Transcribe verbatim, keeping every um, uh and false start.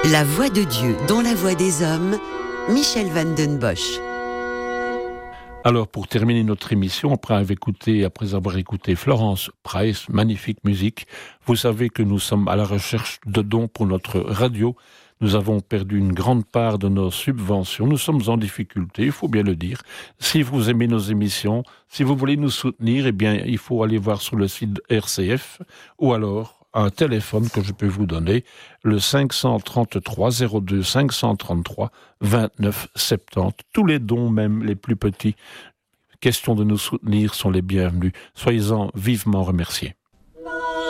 La voix de Dieu dans la voix des hommes, Michel Van Den Bosch. Alors, pour terminer notre émission, après avoir écouté, après avoir écouté Florence Price, magnifique musique, vous savez que nous sommes à la recherche de dons pour notre radio. Nous avons perdu une grande part de nos subventions. Nous sommes en difficulté, il faut bien le dire. Si vous aimez nos émissions, si vous voulez nous soutenir, eh bien, il faut aller voir sur le site R C F ou alors un téléphone que je peux vous donner, le cinq cent trente-trois zéro deux cinq cent trente-trois vingt-neuf soixante-dix. Tous les dons, même les plus petits, question de nous soutenir, sont les bienvenus. Soyez-en vivement remerciés.